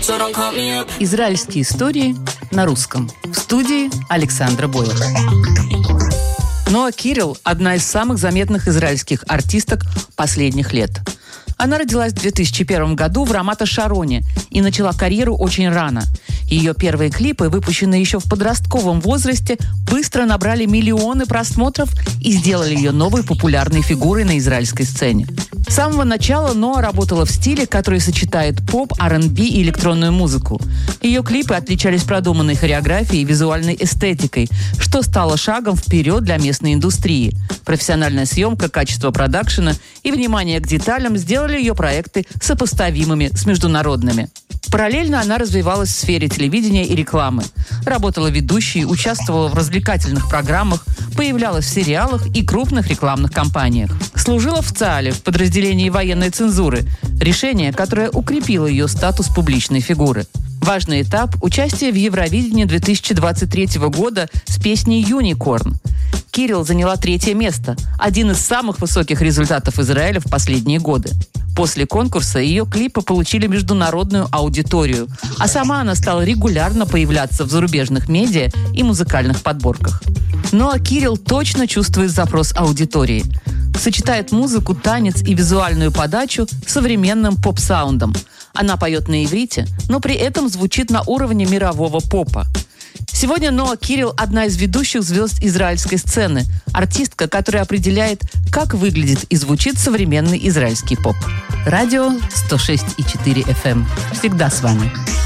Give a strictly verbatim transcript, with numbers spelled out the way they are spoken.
Израильские истории на русском. В студии Александра Боева. Ноа Кирилл – одна из самых заметных израильских артисток последних лет. Она родилась в две тысячи первом году в Рамат-а-Шароне и начала карьеру очень рано. Ее первые клипы, выпущенные еще в подростковом возрасте, быстро набрали миллионы просмотров и сделали ее новой популярной фигурой на израильской сцене. С самого начала Ноа работала в стиле, который сочетает поп, ар энд би и электронную музыку. Ее клипы отличались продуманной хореографией и визуальной эстетикой, что стало шагом вперед для местной индустрии. Профессиональная съемка, качество продакшена и внимание к деталям сделали ее проекты сопоставимыми с международными. Параллельно она развивалась в сфере телевидения и рекламы. Работала ведущей, участвовала в развлекательных программах, появлялась в сериалах и крупных рекламных кампаниях. Служила в ЦААЛе, в подразделении военной цензуры, решение, которое укрепило ее статус публичной фигуры. Важный этап – участие в Евровидении две тысячи двадцать третьего года с песней «Юникорн». Кирилл заняла третье место, один из самых высоких результатов Израиля в последние годы. После конкурса ее клипы получили международную аудиторию, а сама она стала регулярно появляться в зарубежных медиа и музыкальных подборках. Ноа Кирилл точно чувствует запрос аудитории. Сочетает музыку, танец и визуальную подачу с современным поп-саундом. Она поет на иврите, но при этом звучит на уровне мирового попа. Сегодня Ноа Кирилл – одна из ведущих звезд израильской сцены, артистка, которая определяет, как выглядит и звучит современный израильский поп. Радио сто шесть и четыре эф эм. Всегда с вами.